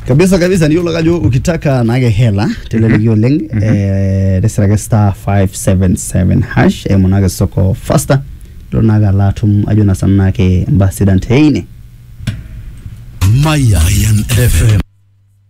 Kabisa ni yule kajo ukitaka nage hela telelegio leng resiraga star 577 hash munaga soko faster donaga latum ajuna sanake ambassador teine Mayan FM